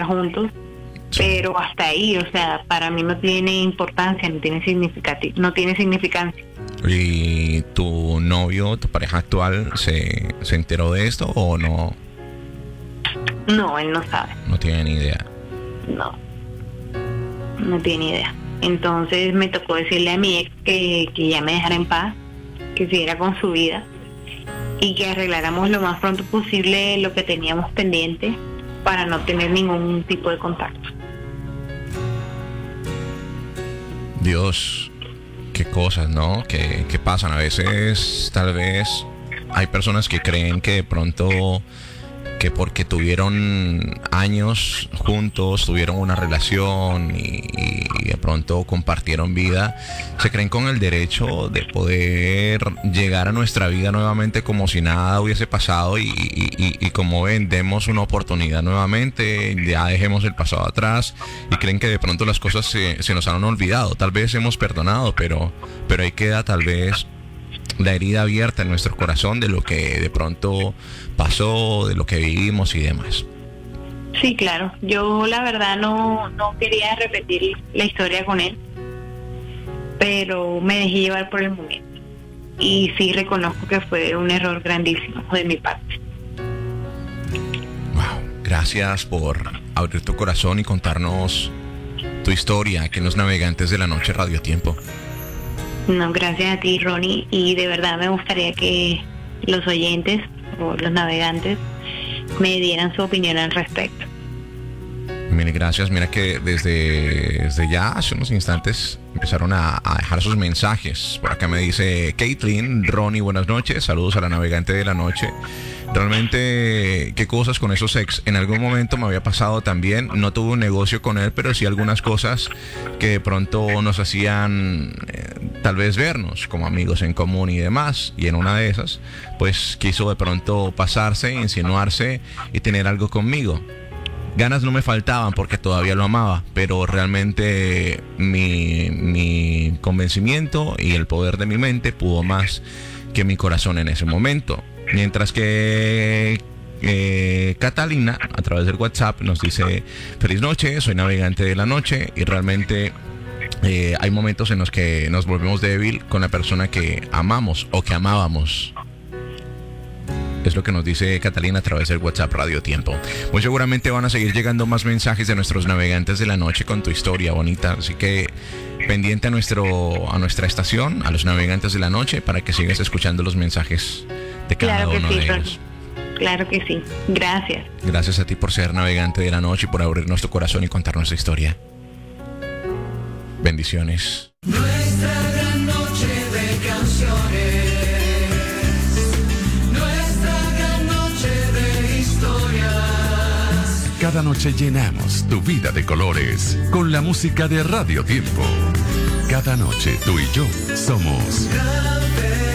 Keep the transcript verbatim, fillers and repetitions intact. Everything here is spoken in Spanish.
estar juntos, pero hasta ahí, o sea, para mí no tiene importancia, no tiene significati- no tiene significancia. ¿Y tu novio, tu pareja actual, se, se enteró de esto o no? No, él no sabe. No tiene ni idea. No, no tiene idea. Entonces me tocó decirle a mi ex que, que ya me dejara en paz, que siguiera con su vida y que arregláramos lo más pronto posible lo que teníamos pendiente para no tener ningún tipo de contacto. Dios, qué cosas, ¿no? Que, que pasan. A veces, tal vez, hay personas que creen que de pronto, que porque tuvieron años juntos, tuvieron una relación y, y de pronto compartieron vida, se creen con el derecho de poder llegar a nuestra vida nuevamente como si nada hubiese pasado y, y, y, y como ven, demos una oportunidad nuevamente, ya dejemos el pasado atrás, y creen que de pronto las cosas se, se nos han olvidado. Tal vez hemos perdonado, pero, pero ahí queda tal vez la herida abierta en nuestro corazón de lo que de pronto pasó, de lo que vivimos y demás. Sí, claro. Yo la verdad no, no quería repetir la historia con él, pero me dejé llevar por el momento. Y sí reconozco que fue un error grandísimo de mi parte. Wow, gracias por abrir tu corazón y contarnos tu historia aquí en Los Navegantes de la Noche Radio Tiempo. No, gracias a ti, Ronnie, y de verdad me gustaría que los oyentes o los navegantes me dieran su opinión al respecto. Mil gracias. Mira que desde, desde ya hace unos instantes empezaron a, a dejar sus mensajes. Por acá me dice Caitlin, Ronnie, buenas noches, saludos a la navegante de la noche. Realmente, qué cosas con esos ex. En algún momento me había pasado también. No tuve un negocio con él, pero sí algunas cosas que de pronto nos hacían eh, tal vez vernos como amigos en común y demás. Y en una de esas, pues quiso de pronto pasarse, insinuarse y tener algo conmigo. Ganas no me faltaban porque todavía lo amaba, pero realmente mi, mi convencimiento y el poder de mi mente pudo más que mi corazón en ese momento. Mientras que eh, Catalina, a través del WhatsApp, nos dice: feliz noche, soy navegante de la noche, y realmente eh, hay momentos en los que nos volvemos débil con la persona que amamos o que amábamos. Es lo que nos dice Catalina a través del WhatsApp Radio Tiempo. Muy seguramente van a seguir llegando más mensajes de nuestros navegantes de la noche con tu historia bonita. Así que pendiente a, nuestro, a nuestra estación, a los navegantes de la noche, para que sigas escuchando los mensajes de cada Claro que uno sí, de Ronnie. ellos. Claro que sí. Gracias. Gracias a ti por ser navegante de la noche y por abrirnos tu corazón y contarnos tu historia. Bendiciones. Nuestra gran noche de canciones. Cada noche llenamos tu vida de colores con la música de Radio Tiempo. Cada noche tú y yo somos